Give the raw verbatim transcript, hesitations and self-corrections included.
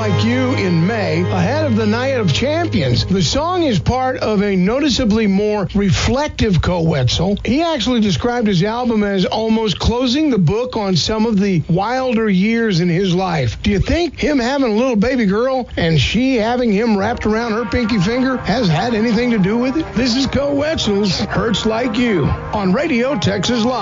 Like You in May, ahead of the Night of Champions. The song is part of a noticeably more reflective Koe Wetzel. He actually described his album as almost closing the book on some of the wilder years in his life. Do you think him having a little baby girl and she having him wrapped around her pinky finger has had anything to do with it? This is Koe Wetzel's Hurts Like You on Radio Texas Live.